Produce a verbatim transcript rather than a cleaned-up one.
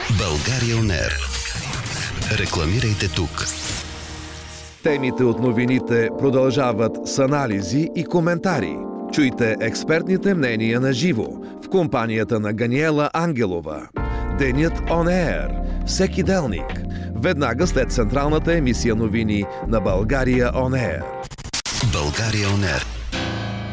България Он Ер. Рекламирайте тук. Темите от новините продължават с анализи и коментари. Чуйте експертните мнения на живо в компанията на Ганиела Ангелова. Денят Он Ер. Всеки делник. Веднага след централната емисия новини на България Он Ер. България Он Ер.